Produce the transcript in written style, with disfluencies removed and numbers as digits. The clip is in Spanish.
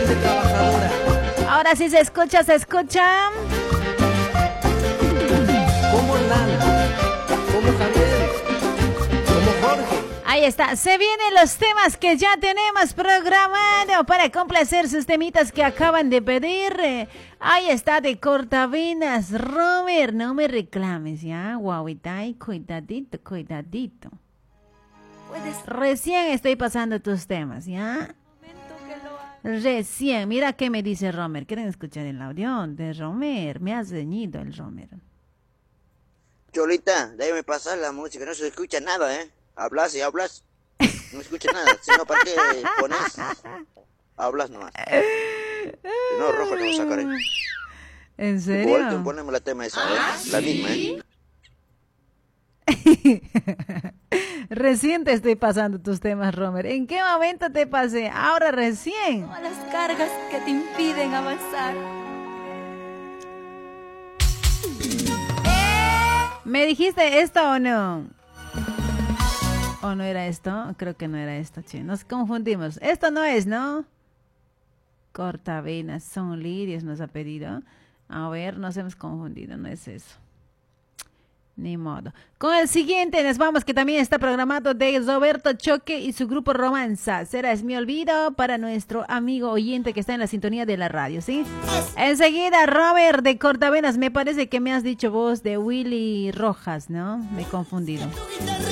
de trabajadora. Ahora sí se escucha, se escucha. Como Lana, como Javier, como Jorge. Ahí está, se vienen los temas que ya tenemos programado para complacer sus temitas que acaban de pedir. Ahí está, de cortavenas, Robert, no me reclames, ¿ya? Guauita, cuidadito, cuidadito. Recién estoy pasando tus temas, ¿ya? Recién, mira qué me dice Romer. ¿Quieren escuchar el audio de Romer? Me has ceñido el Romer. Cholita, déjame pasar la música, no se escucha nada, ¿eh? Hablas y hablas, no se escucha nada, si no, ¿para qué pones? Hablas nomás. Si no, rojo no lo sacaré. ¿En serio? Ponemos la tema esa, la misma, ¿eh? Recién te estoy pasando tus temas, Romer. ¿En qué momento te pasé? Ahora recién. Todas las cargas que te impiden avanzar. ¿Me dijiste esto o no? ¿O no era esto? Creo que no era esto, che. Nos confundimos. Esto no es, ¿no? Cortavenas, son lirios nos ha pedido. A ver, nos hemos confundido, no es eso. Ni modo. Con el siguiente nos vamos, que también está programado, de Roberto Choque y su grupo Romanza. Será Es Mi Olvido para nuestro amigo oyente que está en la sintonía de la radio, ¿sí? Enseguida, Robert de Cortavenas, me parece que me has dicho vos de Willy Rojas, ¿no? Me he confundido.